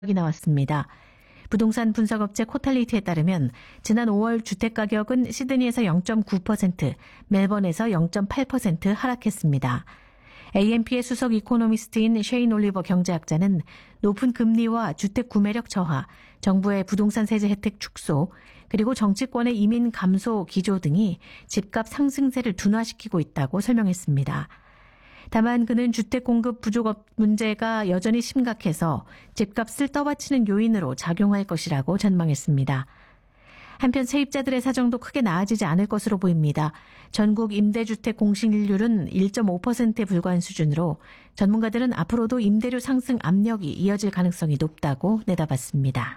나왔습니다. 부동산 분석업체 코탈리티에 따르면 지난 5월 주택가격은 시드니에서 0.9%, 멜번에서 0.8% 하락했습니다. AMP의 수석 이코노미스트인 셰인 올리버 경제학자는 높은 금리와 주택 구매력 저하, 정부의 부동산 세제 혜택 축소, 그리고 정치권의 이민 감소 기조 등이 집값 상승세를 둔화시키고 있다고 설명했습니다. 다만 그는 주택 공급 부족 문제가 여전히 심각해서 집값을 떠받치는 요인으로 작용할 것이라고 전망했습니다. 한편 세입자들의 사정도 크게 나아지지 않을 것으로 보입니다. 전국 임대주택 공실률은 1.5%에 불과한 수준으로 전문가들은 앞으로도 임대료 상승 압력이 이어질 가능성이 높다고 내다봤습니다.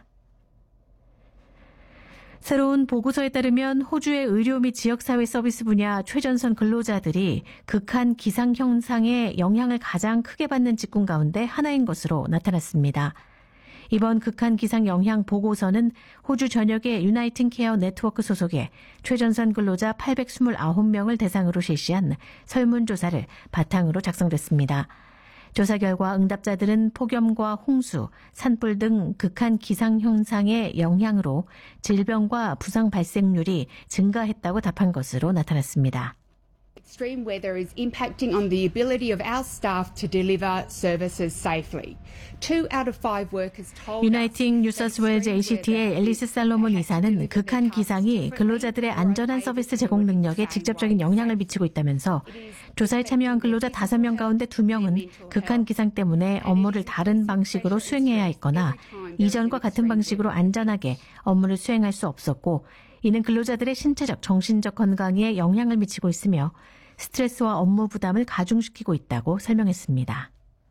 새로운 보고서에 따르면 호주의 의료 및 지역사회 서비스 분야 최전선 근로자들이 극한 기상 현상의 영향을 가장 크게 받는 직군 가운데 하나인 것으로 나타났습니다. 이번 극한 기상 영향 보고서는 호주 전역의 유나이팅 케어 네트워크 소속의 최전선 근로자 829명을 대상으로 실시한 설문조사를 바탕으로 작성됐습니다. 조사 결과 응답자들은 폭염과 홍수, 산불 등 극한 기상 현상의 영향으로 질병과 부상 발생률이 증가했다고 답한 것으로 나타났습니다. Extreme weather is impacting on the ability of our staff to deliver services safely. 2 out of 5 workers told 유나이팅 뉴서스웨일즈 ACT의 앨리스 살로몬 이사는 극한 기상이 근로자들의 안전한 서비스 제공 능력에 직접적인 영향을 미치고 있다면서 조사에 참여한 근로자 5명 가운데 2명은 극한 기상 때문에 업무를 다른 방식으로 수행해야 했거나 이전과 같은 방식으로 안전하게 업무를 수행할 수 없었고 이는 근로자들의 신체적, 정신적 건강에 영향을 미치고 있으며 스트레스와 업무 부담을 가중시키고 있다고 설명했습니다.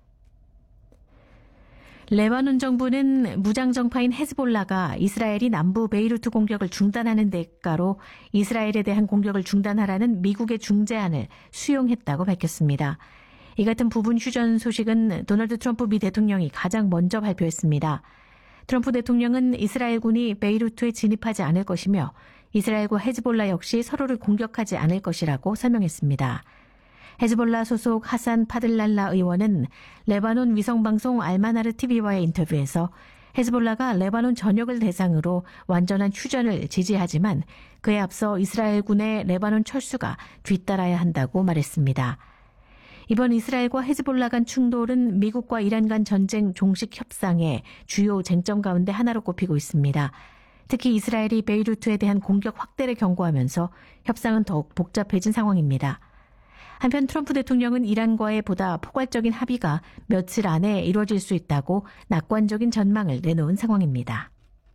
레바논 정부는 무장정파인 헤즈볼라가 이스라엘이 남부 베이루트 공격을 중단하는 대가로 이스라엘에 대한 공격을 중단하라는 미국의 중재안을 수용했다고 밝혔습니다. 이 같은 부분 휴전 소식은 도널드 트럼프 미 대통령이 가장 먼저 발표했습니다. 트럼프 대통령은 이스라엘군이 베이루트에 진입하지 않을 것이며 이스라엘과 헤즈볼라 역시 서로를 공격하지 않을 것이라고 설명했습니다. 헤즈볼라 소속 하산 파들랄라 의원은 레바논 위성방송 알마나르 TV와의 인터뷰에서 헤즈볼라가 레바논 전역을 대상으로 완전한 휴전을 지지하지만 그에 앞서 이스라엘군의 레바논 철수가 뒤따라야 한다고 말했습니다. 이번 이스라엘과 헤즈볼라 간 충돌은 미국과 이란 간 전쟁 종식 협상의 주요 쟁점 가운데 하나로 꼽히고 있습니다. 특히 이스라엘이 베이루트에 대한 공격 확대를 경고하면서 협상은 더욱 복잡해진 상황입니다. 한편 트럼프 대통령은 이란과의 보다 포괄적인 합의가 며칠 안에 이루어질 수 있다고 낙관적인 전망을 내놓은 상황입니다.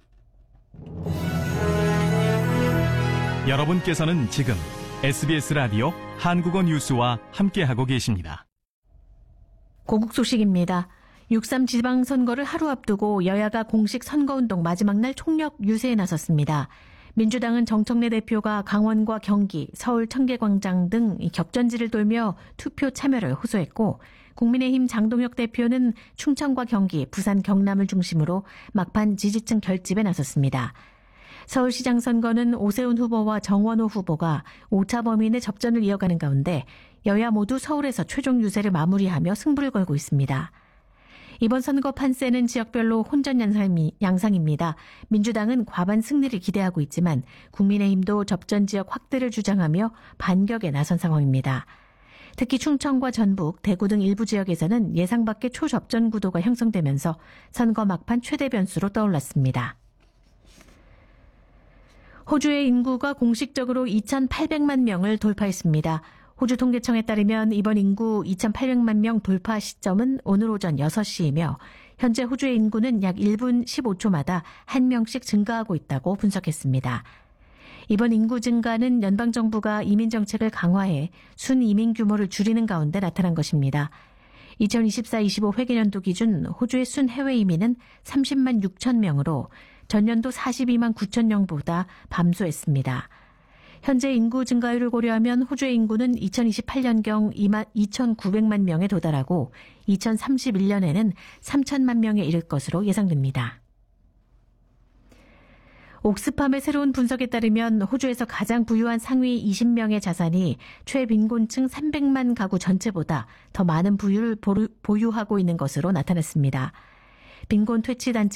여러분께서는 지금 SBS 라디오 한국어 뉴스와 함께하고 계십니다. 고국 소식입니다. 6.3 지방선거를 하루 앞두고 여야가 공식 선거운동 마지막 날 총력 유세에 나섰습니다. 민주당은 정청래 대표가 강원과 경기, 서울 청계광장 등 격전지를 돌며 투표 참여를 호소했고 국민의힘 장동혁 대표는 충청과 경기, 부산, 경남을 중심으로 막판 지지층 결집에 나섰습니다. 서울시장 선거는 오세훈 후보와 정원호 후보가 5차 범인의 접전을 이어가는 가운데 여야 모두 서울에서 최종 유세를 마무리하며 승부를 걸고 있습니다. 이번 선거 판세는 지역별로 혼전 양상입니다. 민주당은 과반 승리를 기대하고 있지만 국민의힘도 접전 지역 확대를 주장하며 반격에 나선 상황입니다. 특히 충청과 전북, 대구 등 일부 지역에서는 예상 밖의 초접전 구도가 형성되면서 선거 막판 최대 변수로 떠올랐습니다. 호주의 인구가 공식적으로 2,800만 명을 돌파했습니다. 호주 통계청에 따르면 이번 인구 2,800만 명 돌파 시점은 오늘 오전 6시이며 현재 호주의 인구는 약 1분 15초마다 1명씩 증가하고 있다고 분석했습니다. 이번 인구 증가는 연방정부가 이민정책을 강화해 순이민 규모를 줄이는 가운데 나타난 것입니다. 2024-25 회계연도 기준 호주의 순해외 이민은 30만 6천 명으로 전년도 42만 9천 명보다 감소했습니다. 현재 인구 증가율을 고려하면 호주의 인구는 2028년경 2,900만 명에 도달하고 2031년에는 3천만 명에 이를 것으로 예상됩니다. 옥스팜의 새로운 분석에 따르면 호주에서 가장 부유한 상위 20명의 자산이 최빈곤층 300만 가구 전체보다 더 많은 부유를 보유하고 있는 것으로 나타났습니다. 빈곤 퇴치 단체